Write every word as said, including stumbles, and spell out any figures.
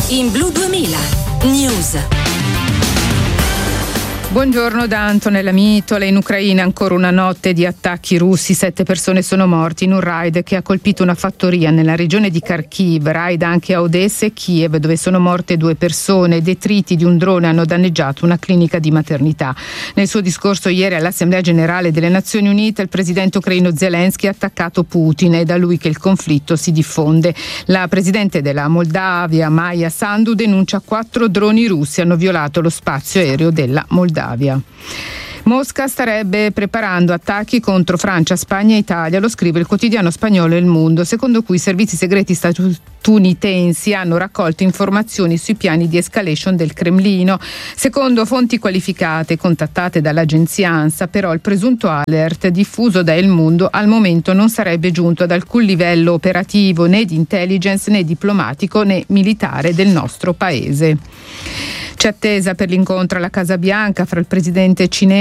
in Blu duemila News. Buongiorno da Antonella Mitola. In Ucraina ancora una notte di attacchi russi, sette persone sono morte in un raid che ha colpito una fattoria nella regione di Kharkiv, raid anche a Odessa e Kiev dove sono morte due persone. Detriti di un drone hanno danneggiato una clinica di maternità. Nel suo discorso ieri all'Assemblea Generale delle Nazioni Unite il presidente ucraino Zelensky ha attaccato Putin, è da lui che il conflitto si diffonde. La presidente della Moldavia Maia Sandu denuncia quattro droni russi hanno violato lo spazio aereo della Moldavia. Mosca starebbe preparando attacchi contro Francia, Spagna e Italia, lo scrive il quotidiano spagnolo Il Mundo, secondo cui i servizi segreti statunitensi hanno raccolto informazioni sui piani di escalation del Cremlino. Secondo fonti qualificate contattate dall'agenzia ANSA, però il presunto alert diffuso da Il Mundo al momento non sarebbe giunto ad alcun livello operativo né di intelligence né diplomatico né militare del nostro paese. C'è attesa per l'incontro alla Casa Bianca fra il presidente cinese